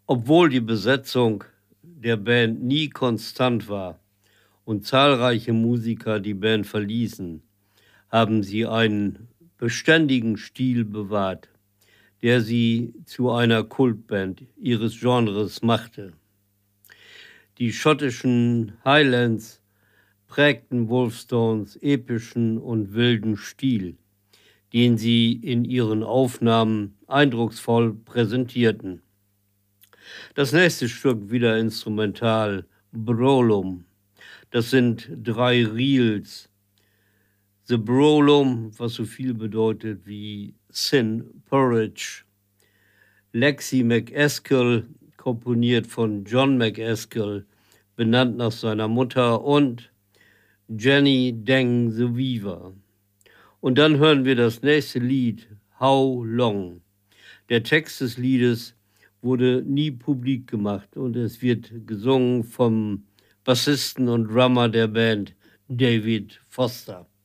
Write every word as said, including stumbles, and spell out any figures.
Obwohl die Besetzung der Band nie konstant war und zahlreiche Musiker die Band verließen, haben sie einen beständigen Stil bewahrt, der sie zu einer Kultband ihres Genres machte. Die schottischen Highlands prägten Wolfstones epischen und wilden Stil, den sie in ihren Aufnahmen eindrucksvoll präsentierten. Das nächste Stück wieder instrumental, Brolum. Das sind drei Reels. The Brolum, was so viel bedeutet wie Sin Porridge. Lexi McAskill, komponiert von John McAskill, benannt nach seiner Mutter, und Jenny Deng the Weaver. Und dann hören wir das nächste Lied, How Long. Der Text des Liedes wurde nie publik gemacht und es wird gesungen vom Bassisten und Drummer der Band, David Foster.